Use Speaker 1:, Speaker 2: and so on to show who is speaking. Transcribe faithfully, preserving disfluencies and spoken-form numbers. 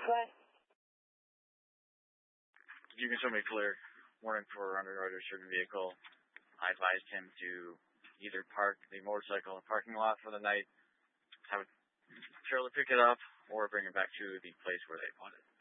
Speaker 1: Good.
Speaker 2: You can show me clear. Warning for under-registered vehicle. I advised him to either park the motorcycle in the parking lot for the night, have a trailer pick it up, or bring it back to the place where they bought it.